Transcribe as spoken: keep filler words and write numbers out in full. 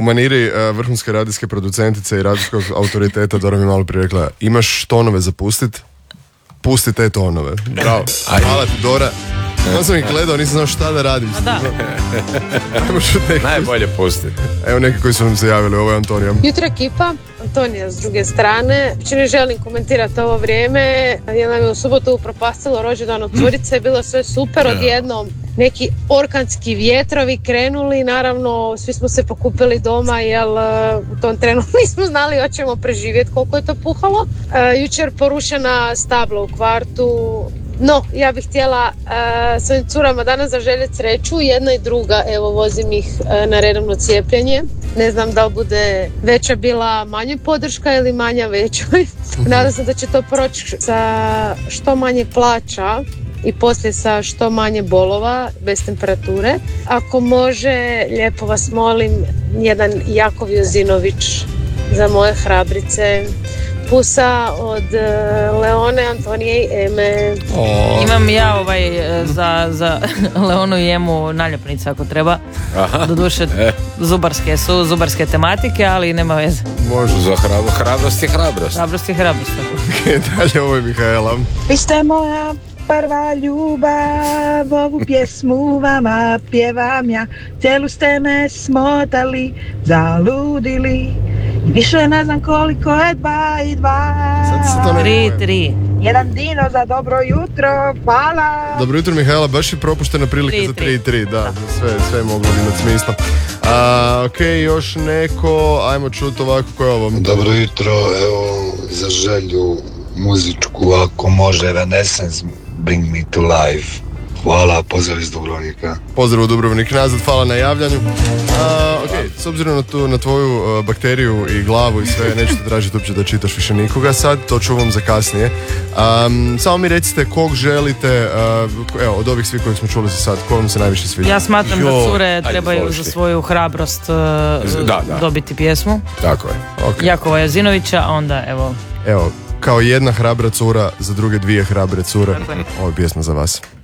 maniri uh, vrhunske radijske producentice i radijskog autoriteta Dora mi malo prije rekla, imaš tonove za pustit? Pusti te tonove. Bravo. Hvala ti, Dora. Ja sam ih gledao, nisam znao šta da radim. Da. Najbolje pustiti. Evo neki koji su nam se javili, ovo je Antonija. Jutro ekipa, Antonija s druge strane. Uopće ne želim komentirati ovo vrijeme, jer nam je u subotu upropastilo rođendan od curice, bilo sve super, odjednom neki orkanski vjetrovi krenuli, naravno svi smo se pokupili doma jer u tom trenu nismo znali hoćemo preživjeti koliko je to puhalo. E, jučer porušena stabla u kvartu. No, ja bih htjela uh, svojim curama danas zaželjeti sreću, jedna i druga, evo vozim ih uh, na redovno cijepljenje. Ne znam da li bude veća bila manja podrška ili manja većoj. Nadam se da će to proći sa što manje plaća i poslije sa što manje bolova, bez temperature. Ako može, lijepo vas molim, jedan Jakov Jozinović za moje hrabrice. Pusa od uh, Leone, Antonije i Eme. Oh. Imam ja ovaj za, za Leonu i Emu naljepnice ako treba. Aha. Doduše e. zubarske su, zubarske tematike, ali nema veze. Može. Za hrabro, hrabrost je hrabrost. Hrabrost je hrabrost. Okay, dalje, ovo je Mihaela. Vi ste moja prva ljubav, ovu pjesmu vama pjevam ja. Cijelu ste me smotali, zaludili. Više ne znam koliko je dva i dva. Tri, tri. Jedan dino za dobro jutro, hvala. Dobro jutro, Mihaela, baš je propuštena prilika tri, za tri i tri, da, da. Sve, sve je moglo imati smisla. A, ok, još neko, ajmo čuti ovako, ko je ovo? Dobro jutro, evo za želju muzičku, ako može, Evanescence, Bring Me To Life. Hvala, pozdrav iz Dubrovnika. Pozdrav u Dubrovnik nazad, hvala na javljanju. A, ok, s obzirom na, tu, na tvoju uh, bakteriju i glavu i sve, neću te tražiti uopće da čitaš više nikoga sad, to čuvam za kasnije. Um, samo mi recite kog želite, uh, evo, od ovih svih kojih smo čuli za sad, ko vam se najviše sviđa? Ja smatram jo, da cure trebaju ajde, za svoju hrabrost uh, da, da. dobiti pjesmu. Tako je. Okay. Jakova Jozinovića, onda evo... Evo, kao jedna hrabra cura za druge dvije hrabre cure, ovo je pjesma za vas.